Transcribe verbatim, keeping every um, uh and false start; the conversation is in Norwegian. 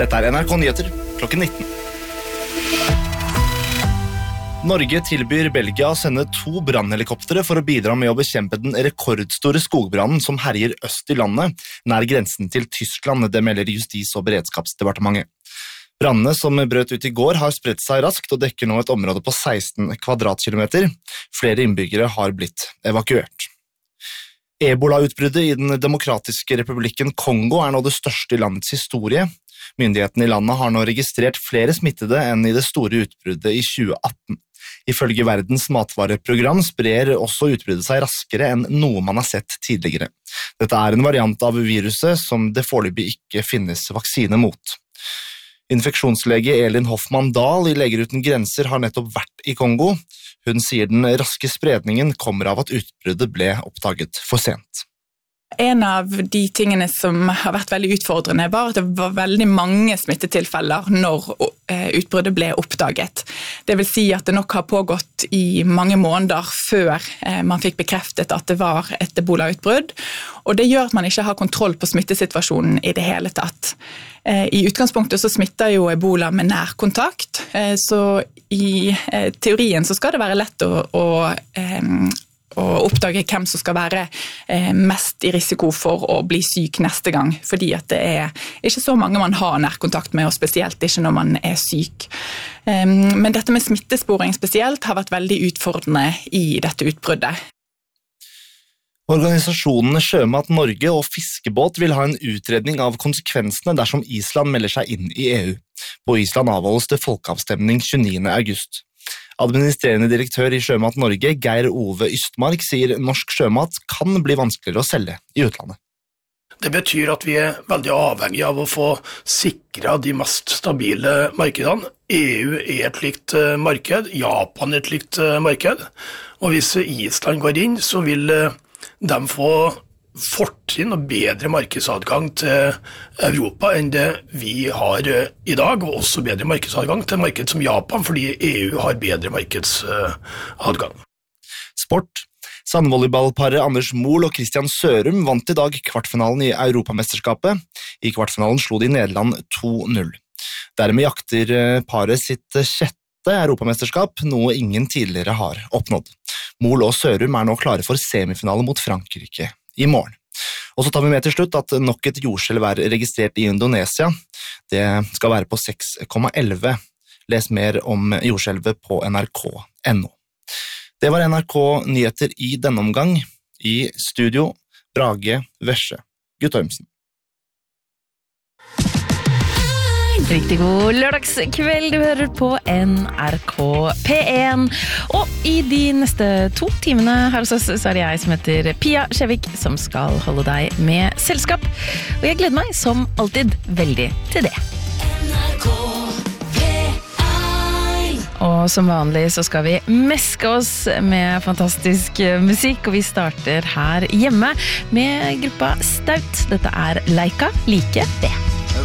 Dette er N R K Nyheter klokken nitten. Norge tilbyr Belgia å sende to brannhelikoptere for å bidra med å bekjempe den rekordstore skogbrannen som herjer øst i landet, nær grensen til Tyskland, det melder Justis- og beredskapsdepartementet. Brannene som brøt ut i går har spredt seg raskt og dekker nå et område på seksten kvadratkilometer. Flere innbyggere har blitt evakuert. Ebola-utbruddet i den demokratiske republikken Kongo er nå det største i landets historie. Myndighetene i landet har nå registrert flere smittede enn i det store utbruddet i tjue atten. Ifølge Verdens matvareprogram sprer også utbruddet seg raskere enn noe man har sett tidligere. Dette er en variant av viruset som det foreløpig ikke finnes vaksine mot. Infeksjonslege Elin Hoffmann-Dahl i Leger uten grenser har nettopp vært i Kongo. Hun sier den raske spredningen kommer av at utbruddet ble oppdaget for sent. En av de tingene som har vært veldig utfordrende var at det var veldig mange smittetilfeller når utbruddet ble oppdaget. Det vil si at det nok har pågått i mange måneder før man fikk bekreftet at det var et ebola-utbrudd, og det gjør at man ikke har kontroll på smittesituasjonen i det hele tatt. I utgangspunktet så smitter jo ebola med nærkontakt, så i teorien så skal det være lett å, å og oppdage hvem som skal være mest i risiko for å bli syk neste gang, fordi at det er ikke så mange man har nærkontakt med, og spesielt ikke når man er syk. Men dette med smittesporing spesielt har vært veldig utfordrende i dette utbruddet. Organisasjonene Sjømat Norge og Fiskebåt vil ha en utredning av konsekvensene dersom Island melder seg inn i E U. På Island avholdes det folkeavstemning tjueniende august. Administrerende direktør i Sjømat Norge, Geir Ove Ystmark, sier norsk sjømat kan bli vanskeligere å selge i utlandet. Det betyr at vi er veldig avhengige av å få sikret de mest stabile markedene. E U er et likt marked, Japan er et likt marked, og hvis Island går inn, så vil de få fortrinn og bedre markedsadgang til Europa enn det vi har i dag, og også bedre markedsadgang til marked som Japan, fordi E U har bedre markedsadgang. Sport. Sandvolleyballparet Anders Mohl og Christian Sørum vant i dag kvartfinalen i Europamesterskapet. I kvartfinalen slo de Nederland to null. Dermed jakter paret sitt sjette Europamesterskap, noe ingen tidligere har oppnådd. Mohl og Sørum er nå klare for semifinale mot Frankrike i morgen. Og så tar vi med til slutt at nok et jordskjelv er registrert i Indonesia. Det skal være på seks komma elleve. Les mer om jordskjelvet på N R K punktum N O. Det var N R K Nyheter i denne omgang. I studio, Brage Vesje Guttormsen. Riktig god lørdagskveld, du hører på N R K P en. Og i de neste to timene her hos oss så er det jeg som heter Pia Skjevik som skal holde deg med selskap. Og jeg gleder meg som alltid veldig til det. N R K P en. Og som vanlig så skal vi meske oss med fantastisk musikk, og vi starter her hjemme med gruppa Staut. Dette er Leika like det.